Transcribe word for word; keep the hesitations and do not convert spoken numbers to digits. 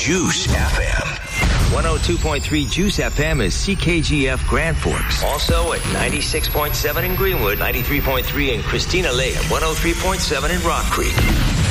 Juice F M. one oh two point three Juice F M is C K G F Grand Forks. Also at ninety-six point seven in Greenwood, ninety-three point three in Christina Lake, and one oh three point seven in Rock Creek.